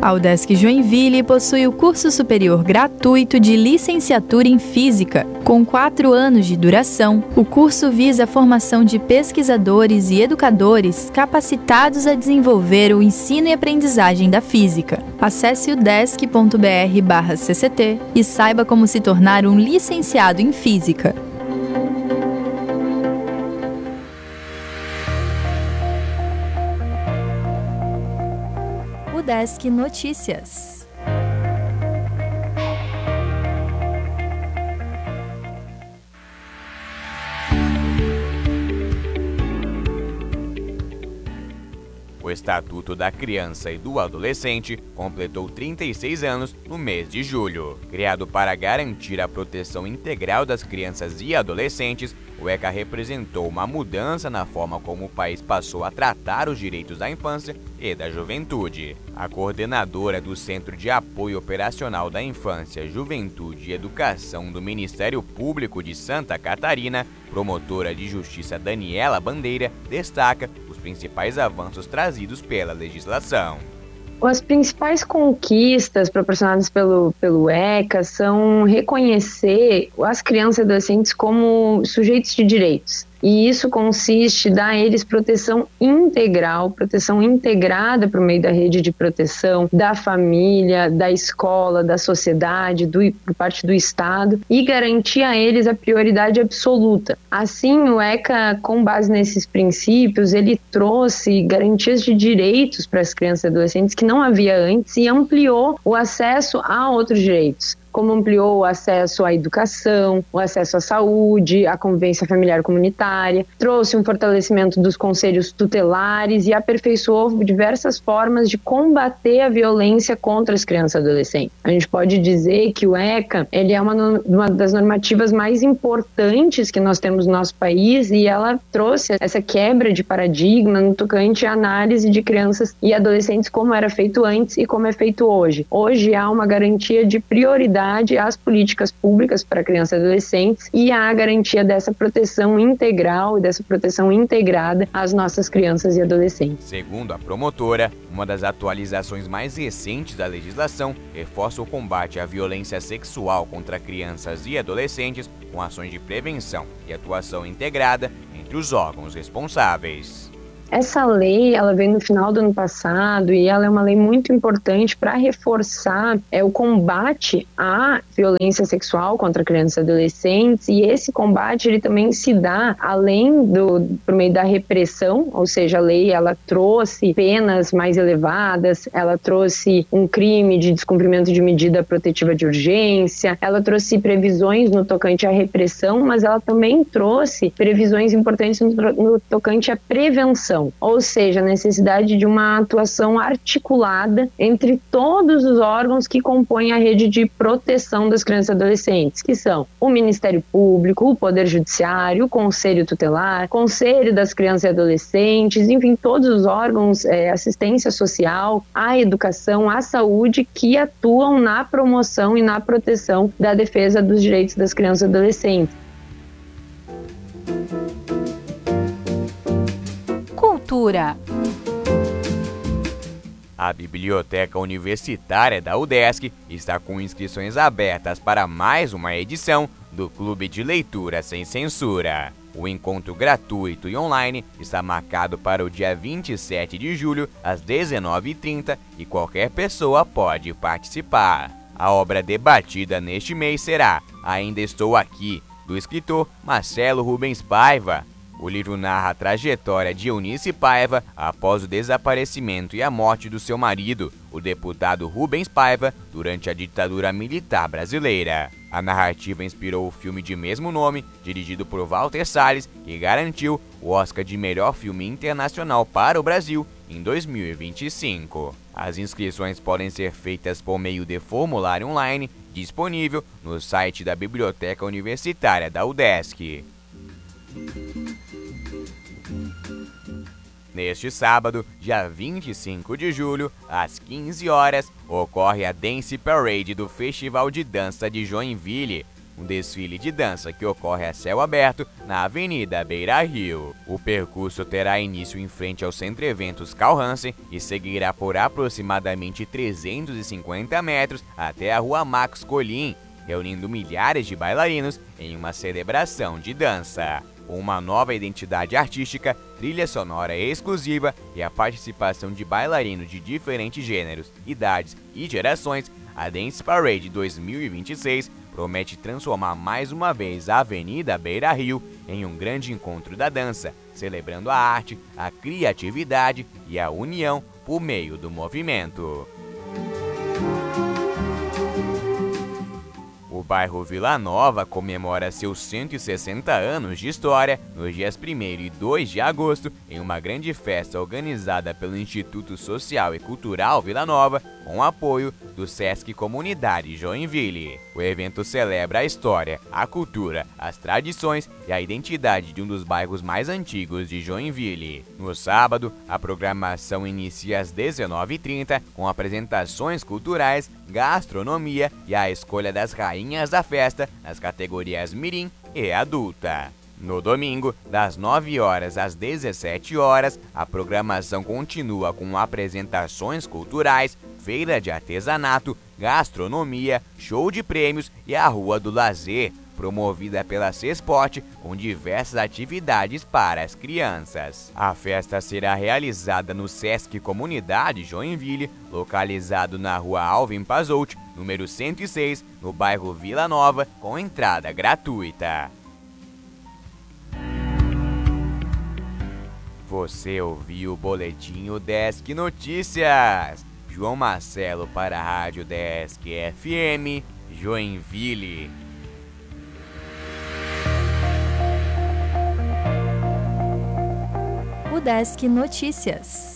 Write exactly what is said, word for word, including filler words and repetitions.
A UDESC Joinville possui o curso superior gratuito de licenciatura em Física. Com quatro anos de duração, o curso visa a formação de pesquisadores e educadores capacitados a desenvolver o ensino e aprendizagem da física. Acesse udesc ponto br barra C C T e saiba como se tornar um licenciado em Física. UDESC Notícias. O Estatuto da Criança e do Adolescente completou trinta e seis anos no mês de julho. Criado para garantir a proteção integral das crianças e adolescentes, o ECA representou uma mudança na forma como o país passou a tratar os direitos da infância e da juventude. A coordenadora do Centro de Apoio Operacional da Infância, Juventude e Educação do Ministério Público de Santa Catarina, promotora de justiça Daniela Bandeira, destaca os principais avanços trazidos pela legislação. As principais conquistas proporcionadas pelo, pelo ECA são reconhecer as crianças e adolescentes como sujeitos de direitos. E isso consiste em dar a eles proteção integral, proteção integrada por meio da rede de proteção, da família, da escola, da sociedade, do, por parte do Estado, e garantir a eles a prioridade absoluta. Assim, o ECA, com base nesses princípios, ele trouxe garantias de direitos para as crianças e adolescentes que não havia antes e ampliou o acesso a outros direitos, como ampliou o acesso à educação, o acesso à saúde, à convivência familiar comunitária, trouxe um fortalecimento dos conselhos tutelares e aperfeiçoou diversas formas de combater a violência contra as crianças e adolescentes. A gente pode dizer que o ECA ele é uma, uma das normativas mais importantes que nós temos no nosso país e ela trouxe essa quebra de paradigma no tocante à análise de crianças e adolescentes como era feito antes e como é feito hoje. Hoje há uma garantia de prioridade às políticas públicas para crianças e adolescentes e à garantia dessa proteção integral e dessa proteção integrada às nossas crianças e adolescentes. Segundo a promotora, uma das atualizações mais recentes da legislação reforça o combate à violência sexual contra crianças e adolescentes com ações de prevenção e atuação integrada entre os órgãos responsáveis. Essa lei, ela veio no final do ano passado e ela é uma lei muito importante para reforçar é, o combate à violência sexual contra crianças e adolescentes, e esse combate ele também se dá além do por meio da repressão, ou seja, a lei ela trouxe penas mais elevadas, ela trouxe um crime de descumprimento de medida protetiva de urgência, ela trouxe previsões no tocante à repressão, mas ela também trouxe previsões importantes no, no tocante à prevenção. Ou seja, a necessidade de uma atuação articulada entre todos os órgãos que compõem a rede de proteção das crianças e adolescentes, que são o Ministério Público, o Poder Judiciário, o Conselho Tutelar, o Conselho das Crianças e Adolescentes, enfim, todos os órgãos, é, assistência social, a educação, a saúde, que atuam na promoção e na proteção da defesa dos direitos das crianças e adolescentes. Cultura. A Biblioteca Universitária da UDESC está com inscrições abertas para mais uma edição do Clube de Leitura Sem Censura. O encontro gratuito e online está marcado para o dia vinte e sete de julho, às dezenove e trinta, e qualquer pessoa pode participar. A obra debatida neste mês será Ainda Estou Aqui, do escritor Marcelo Rubens Paiva. O livro narra a trajetória de Eunice Paiva após o desaparecimento e a morte do seu marido, o deputado Rubens Paiva, durante a ditadura militar brasileira. A narrativa inspirou o filme de mesmo nome, dirigido por Walter Salles, que garantiu o Oscar de melhor filme internacional para o Brasil em dois mil e vinte e cinco. As inscrições podem ser feitas por meio de formulário online, disponível no site da Biblioteca Universitária da UDESC. Neste sábado, dia vinte e cinco de julho, às quinze horas, ocorre a Dance Parade do Festival de Dança de Joinville. um desfile de dança que ocorre a céu aberto na Avenida Beira-Rio. O percurso terá início em frente ao Centro Eventos Carl Hansen e seguirá por aproximadamente trezentos e cinquenta metros até a Rua Max Colim, reunindo milhares de bailarinos em uma celebração de dança. Uma nova identidade artística, trilha sonora exclusiva e a participação de bailarinos de diferentes gêneros, idades e gerações, a Dance Parade dois mil e vinte e seis promete transformar mais uma vez a Avenida Beira-Rio em um grande encontro da dança, celebrando a arte, a criatividade e a união por meio do movimento. O bairro Vila Nova comemora seus cento e sessenta anos de história nos dias primeiro e dois de agosto em uma grande festa organizada pelo Instituto Social e Cultural Vila Nova, com apoio do Sesc Comunidade Joinville. O evento celebra a história, a cultura, as tradições e a identidade de um dos bairros mais antigos de Joinville. No sábado, a programação inicia às dezenove e trinta com apresentações culturais, gastronomia e a escolha das rainhas da festa nas categorias Mirim e Adulta. No domingo, das nove horas às dezessete horas, a programação continua com apresentações culturais, feira de artesanato, gastronomia, show de prêmios e a Rua do Lazer, promovida pela Cesport, com diversas atividades para as crianças. A festa será realizada no Sesc Comunidade Joinville, localizado na Rua Alvin Pazout, número cento e seis, no bairro Vila Nova, com entrada gratuita. Você ouviu o Boletim Udesc Notícias. João Marcelo para a Rádio Udesc F M, Joinville. Udesc Notícias.